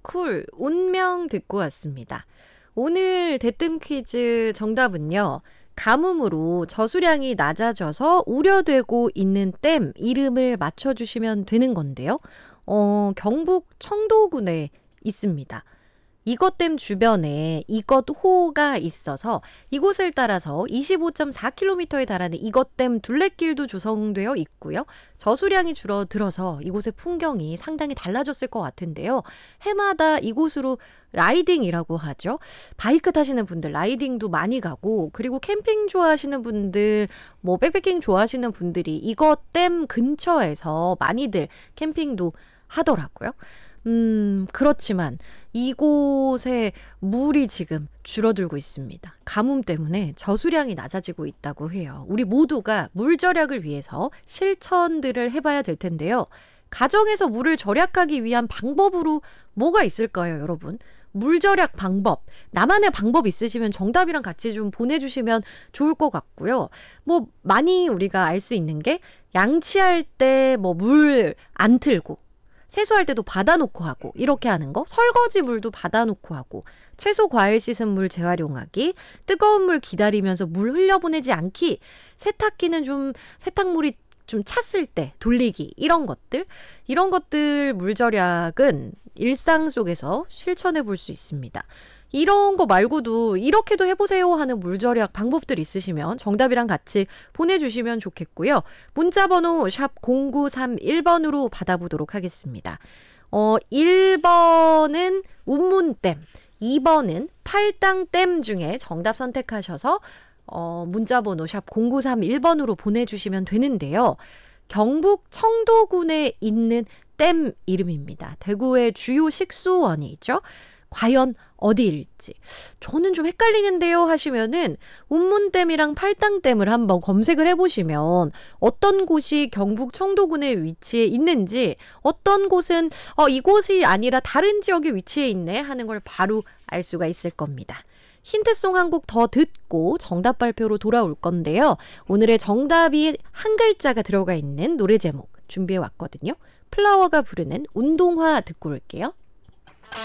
쿨 운명 듣고 왔습니다. 오늘 대뜸 퀴즈 정답은요. 가뭄으로 저수량이 낮아져서 우려되고 있는 댐 이름을 맞춰주시면 되는 건데요. 경북 청도군에 있습니다. 이것댐 주변에 이것호가 있어서 이곳을 따라서 25.4km에 달하는 이것댐 둘레길도 조성되어 있고요. 저수량이 줄어들어서 이곳의 풍경이 상당히 달라졌을 것 같은데요. 해마다 이곳으로 라이딩이라고 하죠. 바이크 타시는 분들 라이딩도 많이 가고, 그리고 캠핑 좋아하시는 분들, 백패킹 좋아하시는 분들이 이것댐 근처에서 많이들 캠핑도 하더라고요. 그렇지만 이곳에 물이 지금 줄어들고 있습니다. 가뭄 때문에 저수량이 낮아지고 있다고 해요. 우리 모두가 물 절약을 위해서 실천들을 해봐야 될 텐데요. 가정에서 물을 절약하기 위한 방법으로 뭐가 있을까요, 여러분? 물 절약 방법, 나만의 방법 있으시면 정답이랑 같이 좀 보내주시면 좋을 것 같고요. 많이 우리가 알 수 있는 게 양치할 때 물 안 틀고, 세수할 때도 받아놓고 하고, 이렇게 하는 거, 설거지 물도 받아놓고 하고, 채소 과일 씻은 물 재활용하기, 뜨거운 물 기다리면서 물 흘려보내지 않기, 세탁기는 세탁물이 좀 찼을 때 돌리기, 이런 것들 물 절약은 일상 속에서 실천해 볼 수 있습니다. 이런 거 말고도 이렇게도 해보세요 하는 물 절약 방법들 있으시면 정답이랑 같이 보내주시면 좋겠고요. 문자번호 샵 0931번으로 받아보도록 하겠습니다. 1번은 운문댐, 2번은 팔당댐 중에 정답 선택하셔서 문자번호 샵 0931번으로 보내주시면 되는데요. 경북 청도군에 있는 댐 이름입니다. 대구의 주요 식수원이죠. 과연 어디일지 저는 좀 헷갈리는데요 하시면은 운문댐이랑 팔당댐을 한번 검색을 해보시면 어떤 곳이 경북 청도군에 위치해 있는지, 어떤 곳은 이곳이 아니라 다른 지역에 위치해 있네 하는 걸 바로 알 수가 있을 겁니다. 힌트송 한 곡 더 듣고 정답 발표로 돌아올 건데요. 오늘의 정답이 한 글자가 들어가 있는 노래 제목 준비해 왔거든요. 플라워가 부르는 운동화 듣고 올게요.